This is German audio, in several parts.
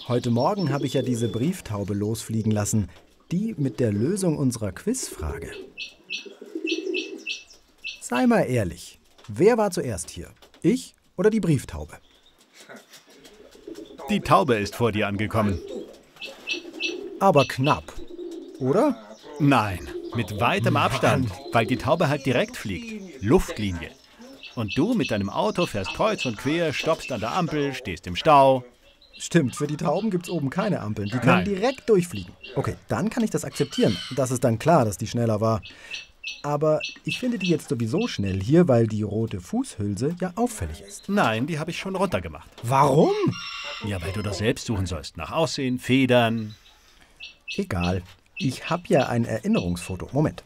Heute Morgen habe ich ja diese Brieftaube losfliegen lassen. Die mit der Lösung unserer Quizfrage. Sei mal ehrlich. Wer war zuerst hier? Ich oder die Brieftaube? Die Taube ist vor dir angekommen. Aber knapp, oder? Nein, mit weitem Abstand, weil die Taube halt direkt fliegt. Luftlinie. Und du mit deinem Auto fährst kreuz und quer, stoppst an der Ampel, stehst im Stau. Stimmt, für die Tauben gibt es oben keine Ampeln. Die können Nein. direkt durchfliegen. Okay, dann kann ich das akzeptieren. Das ist dann klar, dass die schneller war. Aber ich finde die jetzt sowieso schnell hier, weil die rote Fußhülse ja auffällig ist. Nein, die habe ich schon runtergemacht. Warum? Ja, weil du doch selbst suchen sollst. Nach Aussehen, Federn. Egal. Ich habe ja ein Erinnerungsfoto. Moment.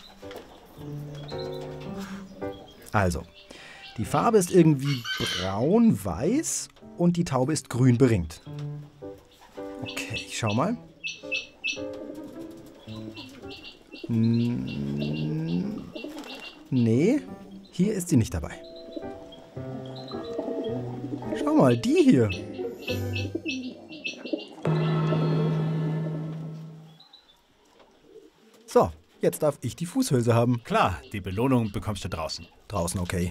Also, die Farbe ist irgendwie braun-weiß und die Taube ist grün beringt. Okay, ich schau mal. Nee, hier ist sie nicht dabei. Schau mal, die hier. So, jetzt darf ich die Fußhülse haben. Klar, die Belohnung bekommst du draußen. Draußen okay.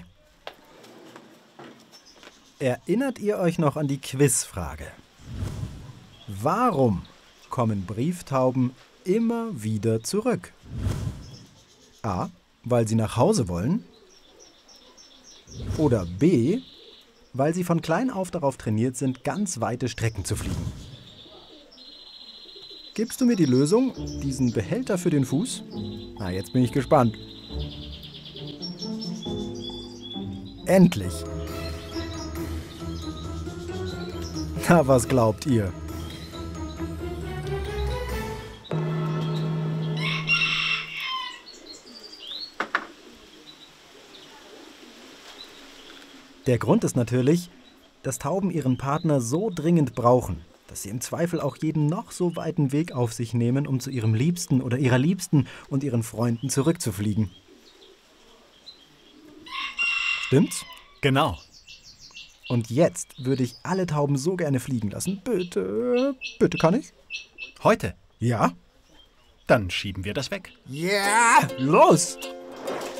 Erinnert ihr euch noch an die Quizfrage? Warum kommen Brieftauben immer wieder zurück? A, weil sie nach Hause wollen. Oder B, weil sie von klein auf darauf trainiert sind, ganz weite Strecken zu fliegen. Gibst du mir die Lösung, diesen Behälter für den Fuß? Na, jetzt bin ich gespannt. Endlich! Na, was glaubt ihr? Der Grund ist natürlich, dass Tauben ihren Partner so dringend brauchen, dass sie im Zweifel auch jeden noch so weiten Weg auf sich nehmen, um zu ihrem Liebsten oder ihrer Liebsten und ihren Freunden zurückzufliegen. Stimmt's? Genau. Und jetzt würde ich alle Tauben so gerne fliegen lassen. Bitte, bitte kann ich? Heute? Ja? Dann schieben wir das weg. Ja, los!